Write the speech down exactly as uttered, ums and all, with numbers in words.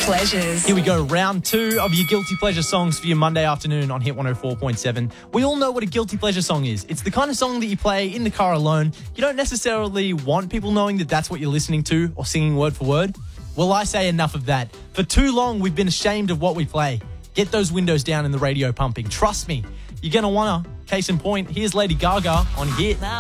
Pleasures. Here we go, round two of your Guilty Pleasure songs for your Monday afternoon on Hit one oh four point seven. We all know what a Guilty Pleasure song is. It's the kind of song that you play in the car alone. You don't necessarily want people knowing that that's what you're listening to or singing word for word. Well, I say enough of that. For too long, we've been ashamed of what we play. Get those windows down and the radio pumping. Trust me, you're going to want to. Case in point, here's Lady Gaga on Hit.